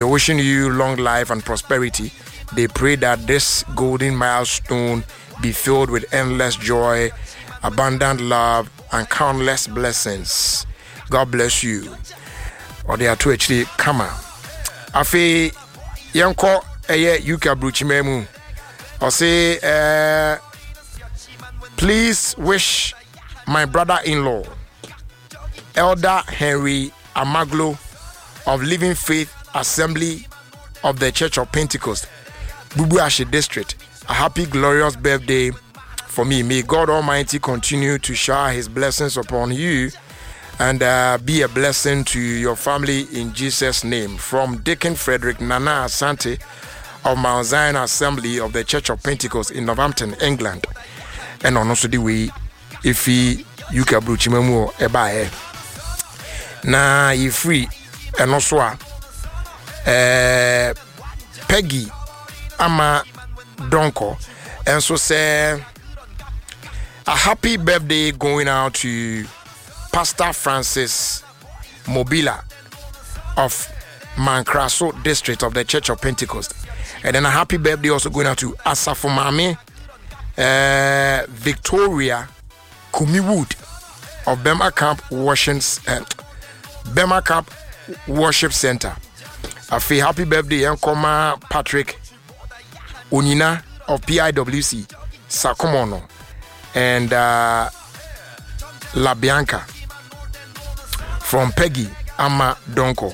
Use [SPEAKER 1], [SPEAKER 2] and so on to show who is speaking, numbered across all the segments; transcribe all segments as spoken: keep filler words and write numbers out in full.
[SPEAKER 1] wishing you long life and prosperity. They pray that this golden milestone be filled with endless joy, abundant love, and countless blessings. God bless you. Or they are to actually come out. Afi yanko eye yuka bruchimemu. Or say, uh, please wish my brother-in-law, Elder Henry Amaglo of Living Faith Assembly of the Church of Pentecost, Bubuashi District, a happy, glorious birthday for me. May God Almighty continue to shower His blessings upon you and uh, be a blessing to your family in Jesus' name. From Deacon Frederick Nana Asante of Mount Zion Assembly of the Church of Pentecost in Northampton, England. And on also the way, if he you can bruch memo ebae. Na you free and also uh Peggy Ama Donko. And so say a happy birthday going out to Pastor Francis Mobila of Mankraso District of the Church of Pentecost. And then a happy birthday also going out to Asafo Mami uh, Victoria Kumiwood of Bema Camp Worship uh, Bema Camp Worship Center. A happy birthday Yankoma Patrick Unina of P I W C Sakomono and uh, La Bianca from Peggy Ama Donko.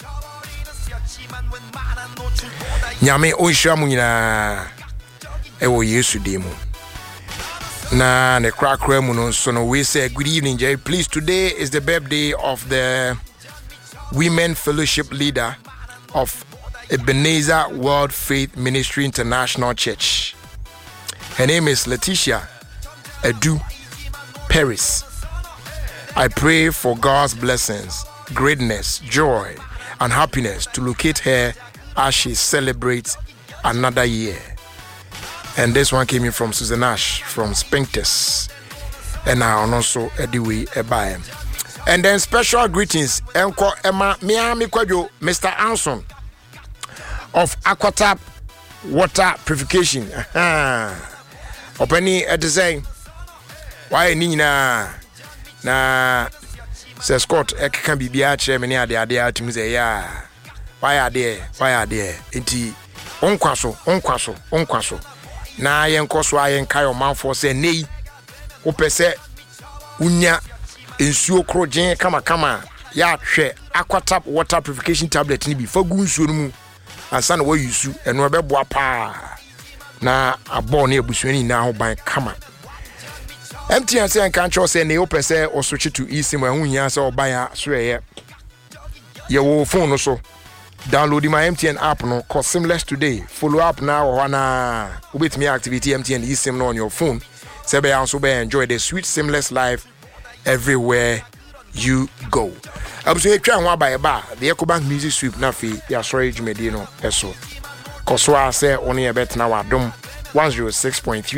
[SPEAKER 1] Nyame onhira mu nyina ewo Yesu demu. Na ne krakra mu no so no we say good evening Jerry. Please, today is the birthday of the Women Fellowship leader of Ebenezer World Faith Ministry International Church. Her name is Letitia Edu Paris. I pray for God's blessings, greatness, joy, and happiness to locate her as she celebrates another year. And this one came in from Susan Ash from Spinkters. And I also Ediwe Ebaem. And then special greetings, Enko Emma Miami Kwajo, Mister Anson of Aquatap Water Purification. Openi at the same. Why Nina? Na says Scott, I can be beache many are there to me say, yeah. Why are there? Why are there? Enti onkwaso, onkwaso, onkwaso. Na yen koso ayen kayo manfo se nei. Opese unya ensuo krogen kama kama ya hwe Aquatap water purification tablet ni bi fagu nsuo no mu ansa na wa yusu eno beboa pa na abo na ebusuani na ho ban kama. M T N say en kan cho say ne opese o switch to eSIM ahunya say oban ya so ye ye wo phone no so. Download my M T N app no, cause seamless today. Follow up now or na with me activity M T N eSIM no on your phone. Sebe also be enjoy the sweet seamless life everywhere you go. Abuso etwa ho abaye ba, the EcoBank music sweep na fi ya sorry jumedi no eso. Cause wa say oni e bet na wa dom one oh six point three